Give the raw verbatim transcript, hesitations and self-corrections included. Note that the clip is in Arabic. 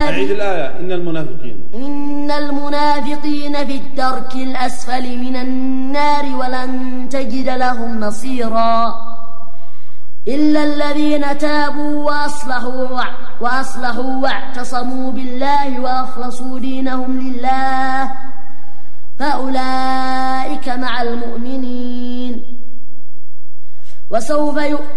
أعيد الآية. إن المنافقين إن المنافقين في الدرك الأسفل من النار ولن تجد لهم نصيرا إلا الذين تابوا وأصلحوا وأصلحوا واعتصموا بالله وأخلصوا دينهم لله فأولئك مع المؤمنين وسوف